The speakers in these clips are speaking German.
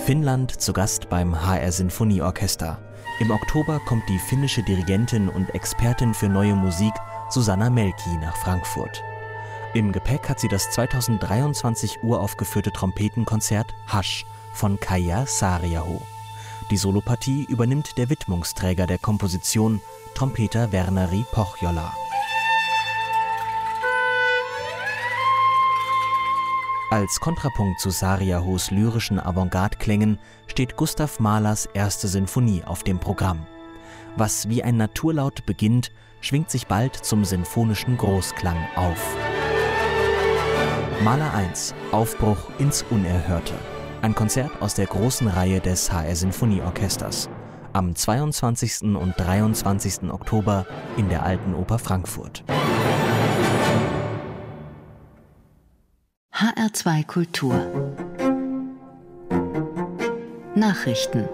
Finnland zu Gast beim HR Sinfonieorchester. Im Oktober kommt die finnische Dirigentin und Expertin für neue Musik Susanna Melki nach Frankfurt. Im Gepäck hat sie das 2023 uraufgeführte Trompetenkonzert Hush von Kaija Saariaho. Die Solopartie übernimmt der Widmungsträger der Komposition, Trompeter Verneri Pohjola. Als Kontrapunkt zu Saariahos lyrischen Avantgarde-Klängen steht Gustav Mahlers erste Sinfonie auf dem Programm. Was wie ein Naturlaut beginnt, schwingt sich bald zum sinfonischen Großklang auf. Mahler 1 – Aufbruch ins Unerhörte. Ein Konzert aus der großen Reihe des HR Sinfonieorchesters. Am 22. und 23. Oktober in der Alten Oper Frankfurt. HR2 Kultur Nachrichten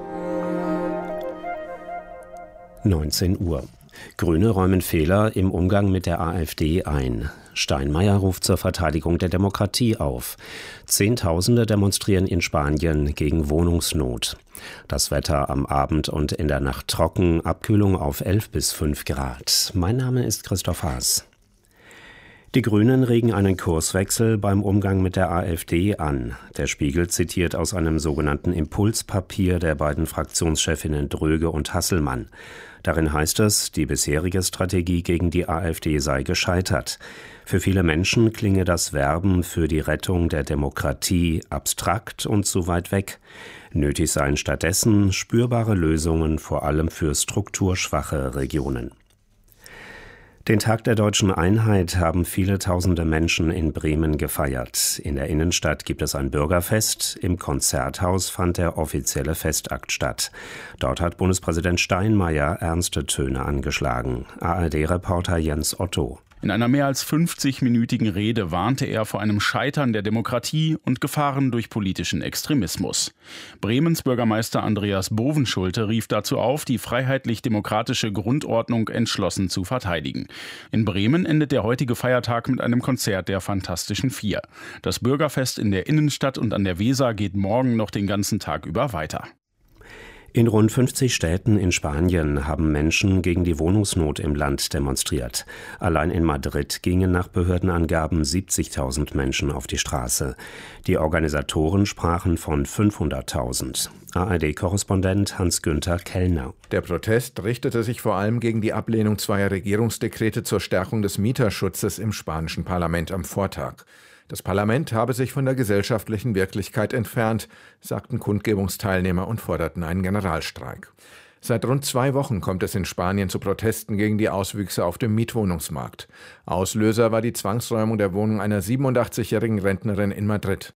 19 Uhr. Grüne räumen Fehler im Umgang mit der AfD ein. Steinmeier ruft zur Verteidigung der Demokratie auf. Zehntausende demonstrieren in Spanien gegen Wohnungsnot. Das Wetter am Abend und in der Nacht trocken, Abkühlung auf 11 bis 5 Grad. Mein Name ist Christoph Haas. Die Grünen regen einen Kurswechsel beim Umgang mit der AfD an. Der Spiegel zitiert aus einem sogenannten Impulspapier der beiden Fraktionschefinnen Dröge und Hasselmann. Darin heißt es, die bisherige Strategie gegen die AfD sei gescheitert. Für viele Menschen klinge das Werben für die Rettung der Demokratie abstrakt und zu weit weg. Nötig seien stattdessen spürbare Lösungen, vor allem für strukturschwache Regionen. Den Tag der Deutschen Einheit haben viele tausende Menschen in Bremen gefeiert. In der Innenstadt gibt es ein Bürgerfest. Im Konzerthaus fand der offizielle Festakt statt. Dort hat Bundespräsident Steinmeier ernste Töne angeschlagen. ARD-Reporter Jens Otto. In einer mehr als 50-minütigen Rede warnte er vor einem Scheitern der Demokratie und Gefahren durch politischen Extremismus. Bremens Bürgermeister Andreas Bovenschulte rief dazu auf, die freiheitlich-demokratische Grundordnung entschlossen zu verteidigen. In Bremen endet der heutige Feiertag mit einem Konzert der Fantastischen Vier. Das Bürgerfest in der Innenstadt und an der Weser geht morgen noch den ganzen Tag über weiter. In rund 50 Städten in Spanien haben Menschen gegen die Wohnungsnot im Land demonstriert. Allein in Madrid gingen nach Behördenangaben 70.000 Menschen auf die Straße. Die Organisatoren sprachen von 500.000. ARD-Korrespondent Hans-Günther Kellner. Der Protest richtete sich vor allem gegen die Ablehnung zweier Regierungsdekrete zur Stärkung des Mieterschutzes im spanischen Parlament am Vortag. Das Parlament habe sich von der gesellschaftlichen Wirklichkeit entfernt, sagten Kundgebungsteilnehmer und forderten einen Generalstreik. Seit rund 2 Wochen kommt es in Spanien zu Protesten gegen die Auswüchse auf dem Mietwohnungsmarkt. Auslöser war die Zwangsräumung der Wohnung einer 87-jährigen Rentnerin in Madrid.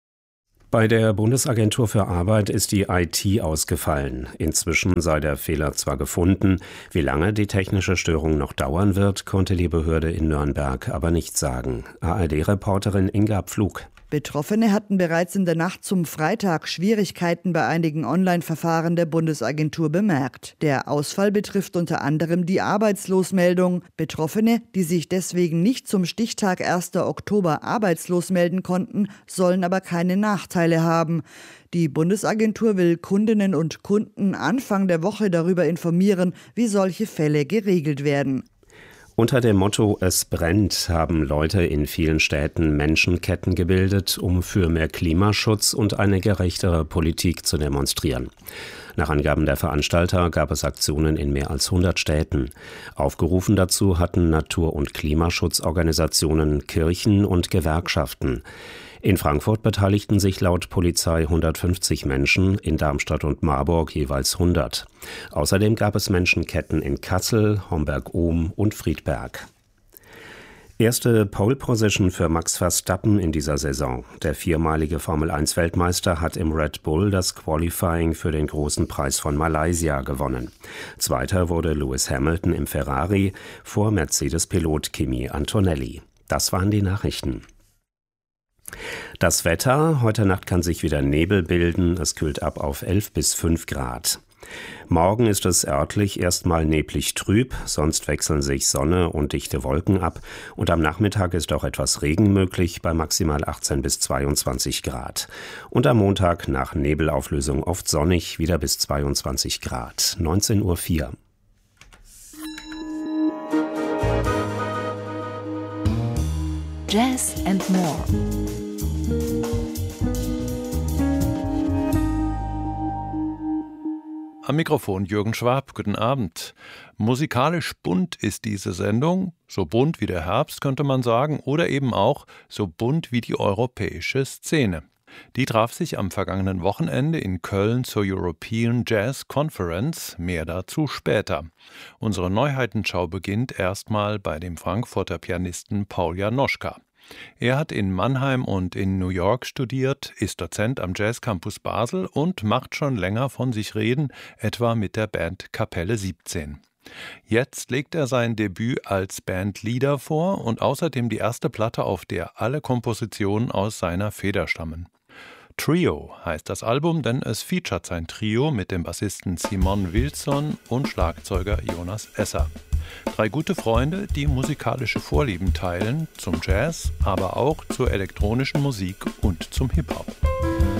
Bei der Bundesagentur für Arbeit ist die IT ausgefallen. Inzwischen sei der Fehler zwar gefunden, wie lange die technische Störung noch dauern wird, konnte die Behörde in Nürnberg aber nicht sagen. ARD-Reporterin Inga Pflug. Betroffene hatten bereits in der Nacht zum Freitag Schwierigkeiten bei einigen Online-Verfahren der Bundesagentur bemerkt. Der Ausfall betrifft unter anderem die Arbeitslosmeldung. Betroffene, die sich deswegen nicht zum Stichtag 1. Oktober arbeitslos melden konnten, sollen aber keine Nachteile haben. Die Bundesagentur will Kundinnen und Kunden Anfang der Woche darüber informieren, wie solche Fälle geregelt werden. Unter dem Motto »Es brennt« haben Leute in vielen Städten Menschenketten gebildet, um für mehr Klimaschutz und eine gerechtere Politik zu demonstrieren. Nach Angaben der Veranstalter gab es Aktionen in mehr als 100 Städten. Aufgerufen dazu hatten Natur- und Klimaschutzorganisationen, Kirchen und Gewerkschaften. In Frankfurt beteiligten sich laut Polizei 150 Menschen, in Darmstadt und Marburg jeweils 100. Außerdem gab es Menschenketten in Kassel, Homberg-Ohm und Friedberg. Erste Pole-Position für Max Verstappen in dieser Saison. Der viermalige Formel-1-Weltmeister hat im Red Bull das Qualifying für den großen Preis von Malaysia gewonnen. Zweiter wurde Lewis Hamilton im Ferrari vor Mercedes-Pilot Kimi Antonelli. Das waren die Nachrichten. Das Wetter: Heute Nacht kann sich wieder Nebel bilden. Es kühlt ab auf 11 bis 5 Grad. Morgen ist es örtlich erstmal neblig trüb, sonst wechseln sich Sonne und dichte Wolken ab und am Nachmittag ist auch etwas Regen möglich bei maximal 18 bis 22 Grad. Und am Montag nach Nebelauflösung oft sonnig, wieder bis 22 Grad. 19:04 Uhr. Jazz and More. Am Mikrofon Jürgen Schwab, guten Abend. Musikalisch bunt ist diese Sendung, so bunt wie der Herbst könnte man sagen, oder eben auch so bunt wie die europäische Szene. Die traf sich am vergangenen Wochenende in Köln zur European Jazz Conference, mehr dazu später. Unsere Neuheitenschau beginnt erstmal bei dem Frankfurter Pianisten Paul Janoschka. Er hat in Mannheim und in New York studiert, ist Dozent am Jazz Campus Basel und macht schon länger von sich reden, etwa mit der Band Kapelle 17. Jetzt legt er sein Debüt als Bandleader vor und außerdem die erste Platte, auf der alle Kompositionen aus seiner Feder stammen. Trio heißt das Album, denn es featuret sein Trio mit dem Bassisten Simon Wilson und Schlagzeuger Jonas Esser. 3 gute Freunde, die musikalische Vorlieben teilen, zum Jazz, aber auch zur elektronischen Musik und zum Hip-Hop.